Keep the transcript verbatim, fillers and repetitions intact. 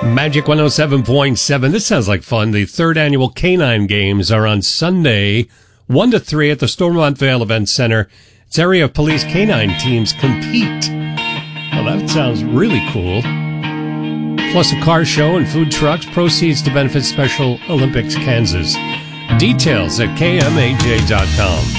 Magic one oh seven point seven. This sounds like fun. The third annual Canine Games are on Sunday, one to three at the Stormont Vale Event Center. It's area police canine teams compete. Well, that sounds really cool. Plus a car show and food trucks. Proceeds to benefit Special Olympics Kansas. Details at K M A J dot com.